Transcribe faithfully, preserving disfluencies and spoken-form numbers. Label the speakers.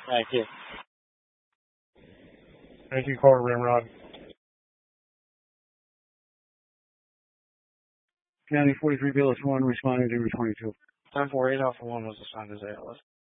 Speaker 1: Thank you.
Speaker 2: Thank you, caller Ramrod.
Speaker 3: County forty-three, Bayless one, responding to Route twenty-two.
Speaker 1: ten four eight Alpha one was assigned as A L S.